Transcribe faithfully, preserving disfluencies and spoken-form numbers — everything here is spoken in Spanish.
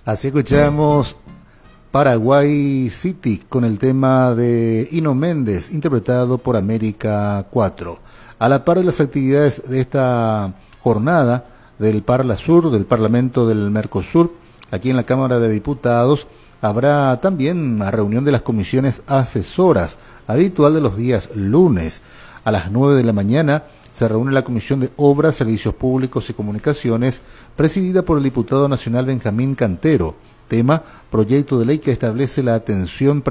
Así escuchamos Paraguay City con el tema de Hino Méndez, interpretado por América cuatro. A la par de las actividades de esta jornada del Parla Sur, del Parlamento del Mercosur, aquí en la Cámara de Diputados, habrá también una reunión de las comisiones asesoras, habitual de los días lunes. A las nueve de la mañana se reúne la Comisión de Obras, Servicios Públicos y Comunicaciones, presidida por el diputado nacional Benjamín Cantero. Tema, proyecto de ley que establece la atención